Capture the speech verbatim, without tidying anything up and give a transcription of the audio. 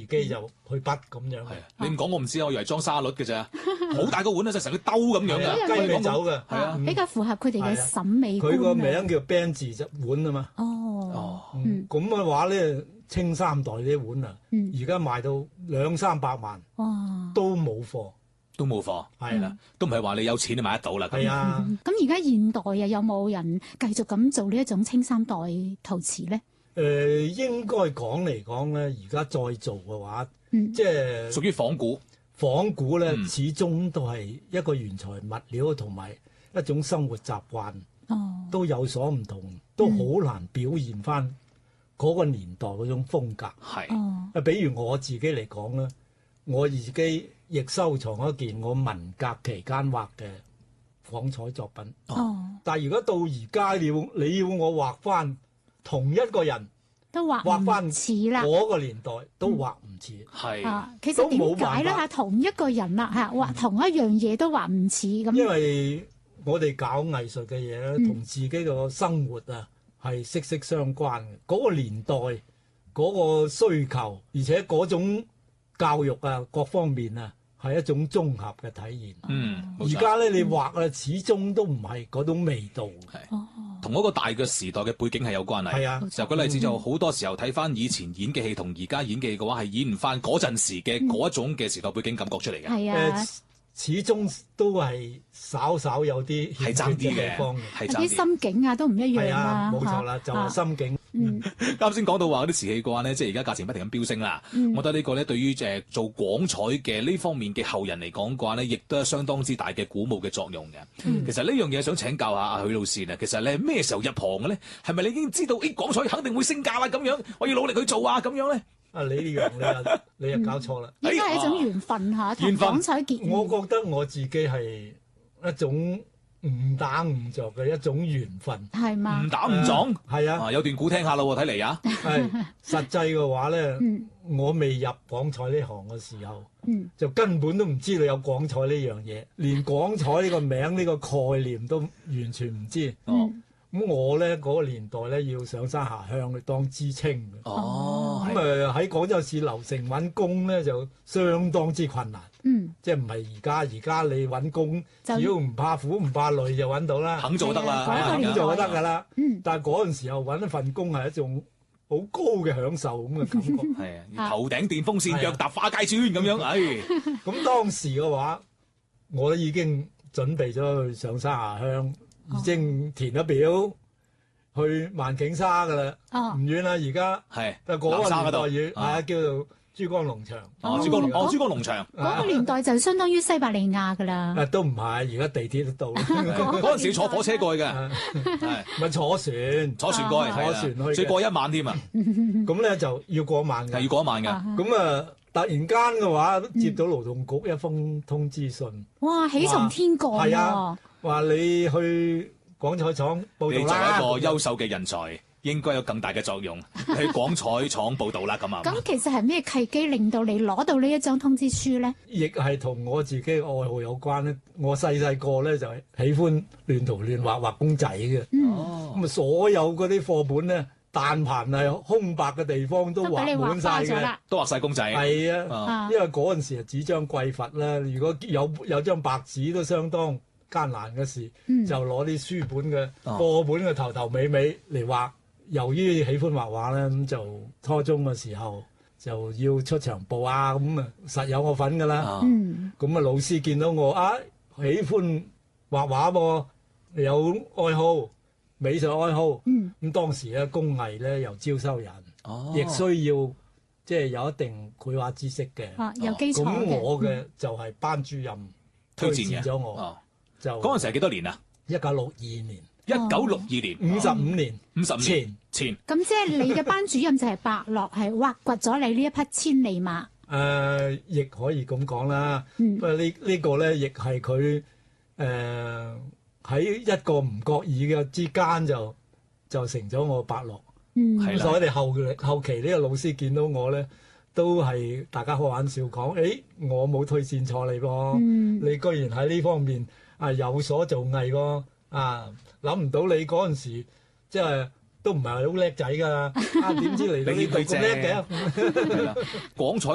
機就去筆咁樣。 係啊，你唔講我唔知，我以為裝沙律嘅咋，好大個碗啊，就成個兜咁樣嘅， 雞尾酒嘅， 係啊， 比較符合佢哋嘅審美觀。 佢個名叫 Ben 字隻碗啊嘛。 哦， 咁嘅話咧，清三代啲碗啊，而家賣到兩三百萬，都冇貨。 都冇貨， 係啦， 都唔係話你有錢就買得到啦。 係啊， 咁而家現代啊，有冇人繼續咁做呢一種清三代陶瓷咧？ 誒，應該講嚟講咧，而家再做嘅話，即係屬於仿古。 仿古咧，始終都係一個原材物料同埋一種生活習慣，都有所唔同，都好難表現翻嗰個年代嗰種風格。 係啊，比如我自己嚟講咧，我自己亦收藏一件我文革期間畫嘅廣彩作品。 哦， 但係如果到而家你要你要我畫翻同一個人， 都畫畫翻似啦， 嗰個年代都畫唔似。 係啊，其實點解咧？嚇，同一個人啦，嚇畫同一樣嘢都畫唔似咁。 因為我哋搞藝術嘅嘢咧，同自己個生活啊係息息相關嘅。嗰個年代嗰個需求，而且嗰種教育啊，各方面啊，係一種綜合嘅體現。 嗯， 而家咧你畫啊，始終都唔係嗰種味道。 係，同嗰個大嘅時代嘅背景係有關係。 係啊， 就舉例子就好多時候睇翻以前演嘅戲同而家演嘅嘅話，係演唔翻嗰陣時嘅嗰一種嘅時代背景感覺出嚟嘅。 係啊。 始終都係稍稍有啲係爭啲嘅， 係啲心境啊都唔一樣啦。 冇錯啦，就係心境。 啱先講到話嗰啲瓷器嘅話咧，即係而家價錢不停咁飆升啦。我覺得呢個咧對於誒做廣彩嘅呢方面嘅後人嚟講嘅話咧，亦都係相當之大嘅鼓舞嘅作用嘅。其實呢樣嘢想請教下阿許老師啊，其實你係咩時候入行嘅咧？係咪你已經知道誒廣彩肯定會升價啦咁樣，我要努力去做啊咁樣咧？ 啊！你呢樣你又你又搞錯啦！ 應該係一種緣分嚇，同廣彩結緣。 我覺得我自己係一種誤打誤撞嘅一種緣分。 係嘛？ 誤打誤撞係啊！ 有段古聽下咯喎，睇嚟啊！ 係實際嘅話咧，我未入廣彩呢行嘅時候，就根本都唔知道有廣彩呢樣嘢，連廣彩呢個名呢個概念都完全唔知。咁我咧嗰個年代咧要上山下鄉去當知青嘅。 哦， 咁誒喺廣州市樓城揾工咧就相當之困難。 嗯， 即係唔係而家？而家你揾工只要唔怕苦唔怕累就揾到啦， 肯做得啦， 肯做就得㗎啦。 嗯， 但係嗰陣時候揾一份工係一種好高嘅享受咁嘅感覺。 係啊，頭頂電風扇，腳踏花街磚咁樣。唉， 咁當時嘅話，我都已經準備咗去上山下鄉。已經填咗表去萬景沙㗎啦，唔遠啦而家。係，但係嗰個年代語係啊，叫做珠江農場。 哦，珠江哦，珠江農場。 嗰個年代就相當於西伯利亞㗎啦。 誒，都唔係，而家地鐵都到。 嗰陣時要坐火車過去嘅，係咪坐船？ 坐船過去， 坐船去， 所以過一晚添啊。 咁咧就要過晚嘅， 係要過一晚嘅。 咁啊，突然間嘅話接到勞動局一封通知信。 哇！喜從天降喎。係啊。話你去廣彩廠報道啦， 你作為一個優秀嘅人才，應該有更大嘅作用去廣彩廠報道啦。咁啊， 咁其實係咩契機令到你攞到呢一張通知書咧？ 亦係同我自己嘅愛好有關咧。我細細個咧就係喜歡亂塗亂畫畫公仔嘅。哦，咁啊，所有嗰啲課本咧，但凡係空白嘅地方都畫滿晒嘅， 都畫晒公仔。 係啊，因為嗰陣時啊紙張匱乏啦，如果有有張白紙都相當艱難嘅事，嗯、就攞啲書本嘅課、哦、本嘅頭頭尾尾嚟畫。由於喜歡畫畫咧，咁就初中嘅時候就要出場報啊，咁啊實有我份㗎啦。咁啊、嗯、老師見到我啊喜歡畫畫噃，有愛好美術愛好，咁、嗯、當時咧工藝咧又招收人，亦、哦、需要即係有一定繪畫知識嘅、 啊，有基礎嘅。 咁我嘅就係班主任推薦咗我。哦就嗰陣時係幾多年啊？ 一九六二年， 一九六二年， 五十五年， 五十年前。 咁即係你嘅班主任就係伯樂，係挖掘咗你呢一匹千里馬。 誒，亦可以咁講啦。不過呢呢個咧，亦係佢誒喺一個唔覺意嘅之間就就成咗我伯樂。嗯，係啦。所以我哋後後期呢個老師見到我咧，都係大家開玩笑講：誒，我冇推薦錯你噃，你居然喺呢方面。啊，有所造詣喎！啊，諗唔到你嗰陣時即係都唔係好叻仔㗎，啊點知嚟到呢度咁叻嘅？ 廣彩